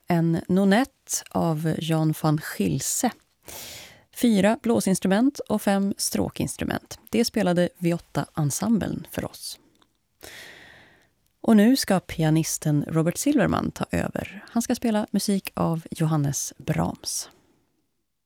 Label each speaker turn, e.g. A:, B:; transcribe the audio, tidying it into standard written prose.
A: en nonett av Jan van Gilse. 4 blåsinstrument och 5 stråkinstrument. Det spelade Viotta-ensemblen för oss. Och nu ska pianisten Robert Silverman ta över. Han ska spela musik av Johannes Brahms.